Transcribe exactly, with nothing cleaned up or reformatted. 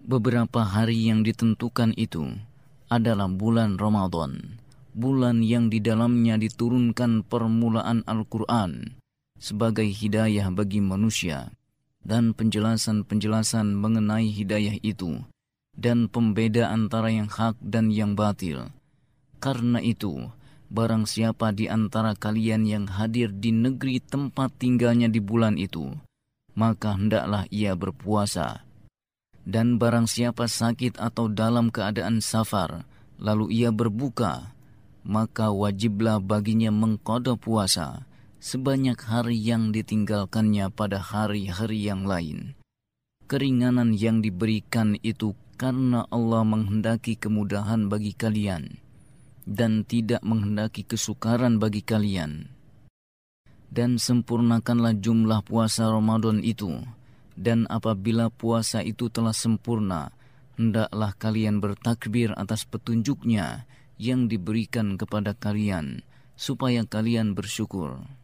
Beberapa hari yang ditentukan itu adalah bulan Ramadan, bulan yang di dalamnya diturunkan permulaan Al-Quran sebagai hidayah bagi manusia dan penjelasan-penjelasan mengenai hidayah itu dan pembeda antara yang hak dan yang batil. Karena itu, barang siapa di antara kalian yang hadir di negeri tempat tinggalnya di bulan itu, maka hendaklah ia berpuasa. Dan barang siapa sakit atau dalam keadaan safar, lalu ia berbuka, maka wajiblah baginya mengqada puasa sebanyak hari yang ditinggalkannya pada hari-hari yang lain. Keringanan yang diberikan itu karena Allah menghendaki kemudahan bagi kalian dan tidak menghendaki kesukaran bagi kalian. Dan sempurnakanlah jumlah puasa Ramadan itu. Dan apabila puasa itu telah sempurna, hendaklah kalian bertakbir atas petunjuknya yang diberikan kepada kalian, supaya kalian bersyukur.